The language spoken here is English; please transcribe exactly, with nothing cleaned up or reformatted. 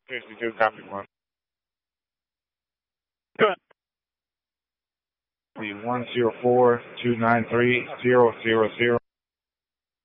fifty-two, copy one. Good. The one zero four two nine three zero zero zero.